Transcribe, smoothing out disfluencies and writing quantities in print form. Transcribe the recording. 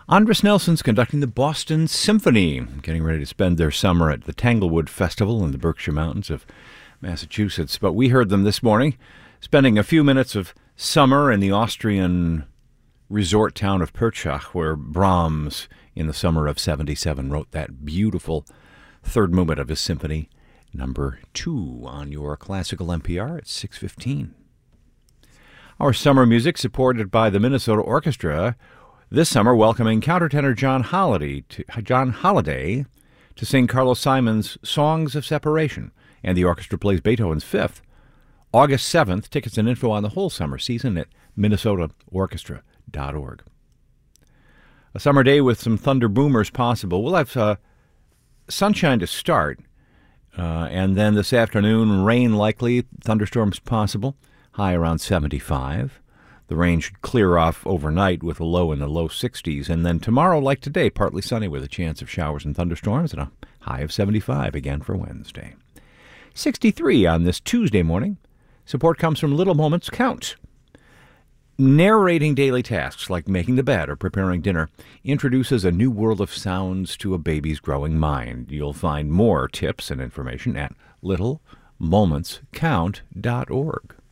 Andris Nelson's conducting the Boston Symphony, getting ready to spend their summer at the Tanglewood Festival in the Berkshire Mountains of Massachusetts. But we heard them this morning, spending a few minutes of summer in the Austrian resort town of Perchach, where Brahms, in the summer of 77, wrote that beautiful third movement of his symphony, number 2, on your classical NPR at 6:15. Our summer music, supported by the Minnesota Orchestra, this summer welcoming countertenor John Holiday to sing Carlos Simon's Songs of Separation, and the orchestra plays Beethoven's Fifth. August 7th, tickets and info on the whole summer season at minnesotaorchestra.org. A summer day with some thunder boomers possible. We'll have sunshine to start, and then this afternoon, rain likely, thunderstorms possible, high around 75. The rain should clear off overnight with a low in the low 60s, and then tomorrow, like today, partly sunny with a chance of showers and thunderstorms, and a high of 75 again for Wednesday. 63 on this Tuesday morning. Support comes from Little Moments Count. Narrating daily tasks like making the bed or preparing dinner introduces a new world of sounds to a baby's growing mind. You'll find more tips and information at littlemomentscount.org.